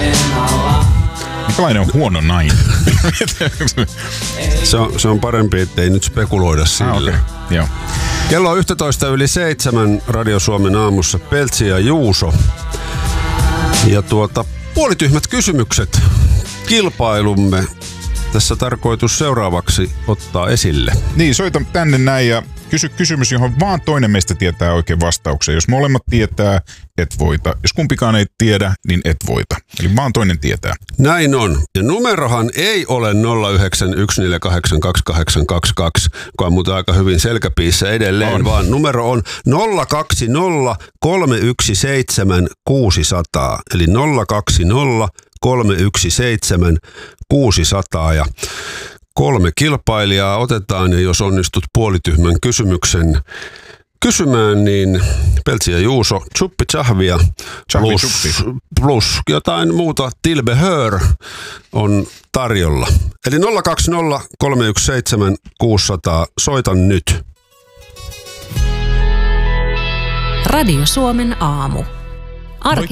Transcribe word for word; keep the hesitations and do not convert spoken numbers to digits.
Minkälainen on huono nainen? se, on, se on parempi, ettei nyt spekuloida sillä. Ah, okay. Joo. Kello on yksitoista yli seitsemän Radio Suomen aamussa Peltsi ja Juuso. Ja tuota, puolityhmät kysymykset kilpailumme. Tässä tarkoitus seuraavaksi ottaa esille. Niin, soita tänne näin ja kysy kysymys, johon vaan toinen meistä tietää oikein vastauksen. Jos molemmat tietää, et voita. Jos kumpikaan ei tiedä, niin et voita. Eli vaan toinen tietää. Näin on. Ja numerohan ei ole nolla yhdeksän yksi neljä kahdeksan kaksi kahdeksan kaksi kaksi, joka on muuten aika hyvin selkäpiissä edelleen, on. Vaan numero on nolla kaksi nolla kolme yksi seitsemän kuusi nolla nolla. Eli nolla kaksi nolla kolme yksi seitsemän kuusi nolla nolla ja kolme kilpailijaa otetaan ja jos onnistut puolityhmän kysymyksen kysymään, niin Peltsi ja Juuso, chuppi chahvia plus, plus jotain muuta Tilbe Hör on tarjolla. Eli nolla kaksi nolla kolme yksi seitsemän kuusi nolla nolla, soitan nyt. Radio Suomen aamu. Arkisin